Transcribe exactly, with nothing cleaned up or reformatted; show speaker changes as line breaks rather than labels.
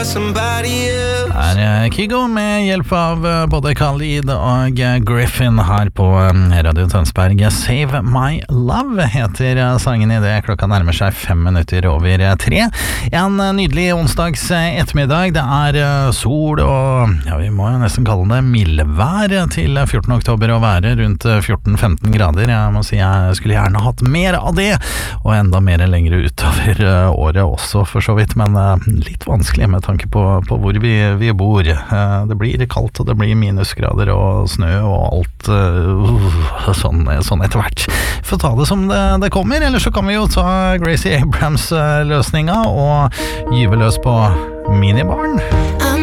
for somebody else.
Her er Kygo med hjelp av både Khalid og Griffin her på Radio Tønsberg. Save My Love heter sangen i det klokka nærmer seg fem minutter over tre. En nydelig onsdags ettermiddag. Det er sol og ja, vi må jo nesten kalle det mildvær til fjortende oktober og være rundt fjorten femten grader. Jeg må si jeg skulle gjerne hatt mer av det, og enda mer lengre utover året også for så vidt, men litt vanskelig med tanke på, på hvor vi, vi bor. Det blir kaldt, og det blir minusgrader og snø og alt uh, sånn, sånn etter hvert. For å ta det som det, det kommer, eller så kan vi jo ta Gracie Abrams løsninga og gyve løs på Minibarn.
I'm